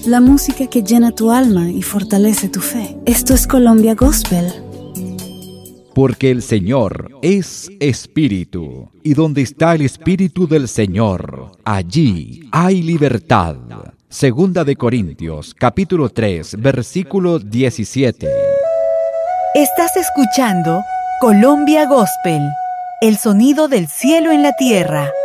la música que llena tu alma y fortalece tu fe. Esto es Colombia Gospel. Porque el Señor es Espíritu, y donde está el Espíritu del Señor, allí hay libertad. Segunda de Corintios, capítulo 3, versículo 17. Estás escuchando Colombia Gospel, el sonido del cielo en la tierra.